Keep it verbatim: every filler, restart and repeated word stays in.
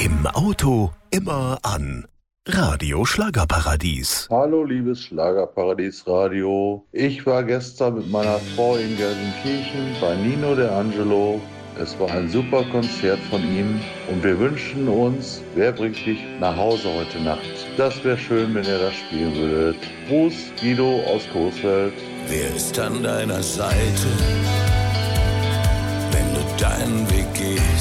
Im Auto immer an. Radio Schlagerparadies. Hallo liebes Schlagerparadies Radio. Ich war gestern mit meiner Frau in Gelsenkirchen bei Nino De Angelo. Es war ein super Konzert von ihm und wir wünschen uns, wer bringt dich nach Hause heute Nacht? Das wäre schön, wenn ihr das spielen würdet. Gruß, Guido aus Coesfeld. Wer ist an deiner Seite, wenn du deinen Weg gehst?